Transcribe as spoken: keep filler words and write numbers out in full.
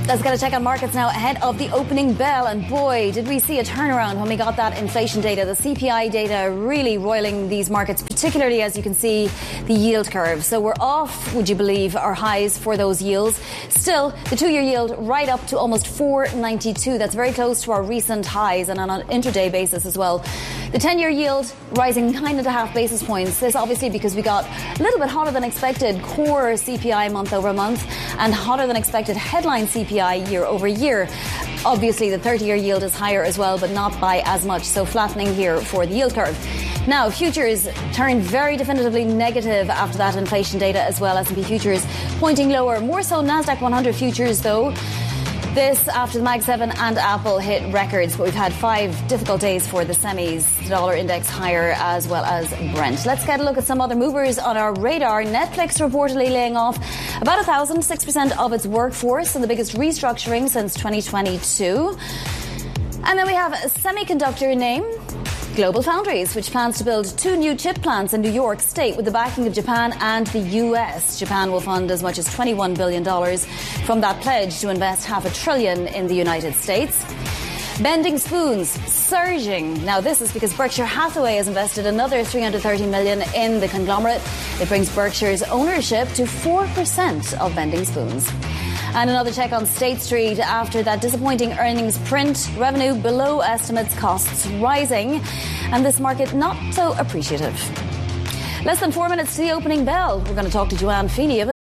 Let's get a check on markets now ahead of the opening bell. And boy, did we see a turnaround when we got that inflation data. The C P I data really roiling these markets, particularly as you can see the yield curve. So we're off, would you believe, our highs for those yields. Still, the two-year yield right up to almost four ninety-two. That's very close to our recent highs and on an intraday basis as well. The ten-year yield rising nine and a half basis points. This obviously because we got a little bit hotter than expected core C P I month over month and hotter than expected headline C P I year over year. Obviously, the thirty-year yield is higher as well, but not by as much. So flattening here for the yield curve. Now, futures turned very definitively negative after that inflation data as well. S and P futures pointing lower. More so NASDAQ one hundred futures, though. This after the Mag seven and Apple hit records, but we've had five difficult days for the semis. The dollar index higher as well as Brent. Let's get a look at some other movers on our radar. Netflix reportedly laying off about one thousand, six percent of its workforce, and the biggest restructuring since twenty twenty-two. And then we have a semiconductor name, GlobalFoundries, which plans to build two new chip plants in New York State with the backing of Japan and the U S. Japan will fund as much as twenty-one billion dollars from that pledge to invest half a trillion in the United States. Bending spoons surging. Now this is because Berkshire Hathaway has invested another three hundred thirty million dollars in the conglomerate. It brings Berkshire's ownership to four percent of Bending Spoons. And another check on State Street after that disappointing earnings print. Revenue below estimates, costs rising, and this market not so appreciative. Less than four minutes to the opening bell. We're going to talk to Joanne Feeney.